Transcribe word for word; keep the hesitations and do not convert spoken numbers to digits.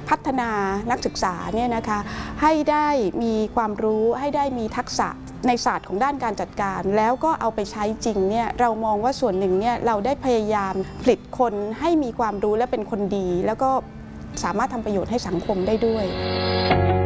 พัฒนานักศึกษาเนี่ยนะคะให้ได้มีความรู้ให้ได้มีทักษะในศาสตร์ของด้านการจัดการแล้วก็เอาไปใช้จริงเนี่ยเรามองว่าส่วนหนึ่งเนี่ยเราได้พยายามผลิตคนให้มีความรู้และเป็นคนดีแล้วก็สามารถทำประโยชน์ให้สังคมได้ด้วย